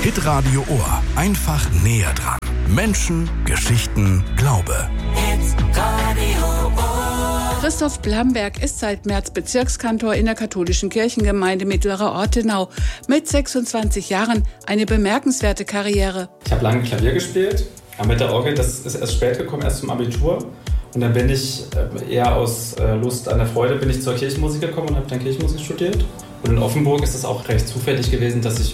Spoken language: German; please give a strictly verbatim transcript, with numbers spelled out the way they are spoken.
Hitradio Ohr. Einfach näher dran. Menschen, Geschichten, Glaube. Hitradio Ohr. Christoph Blamberg ist seit März Bezirkskantor in der katholischen Kirchengemeinde Mittlerer Ortenau. Mit sechsundzwanzig Jahren eine bemerkenswerte Karriere. Ich habe lange Klavier gespielt, aber mit der Orgel, das ist erst spät gekommen, erst zum Abitur. Und dann bin ich eher aus Lust an der Freude bin ich zur Kirchenmusik gekommen und habe dann Kirchenmusik studiert. Und in Offenburg ist es auch recht zufällig gewesen, dass ich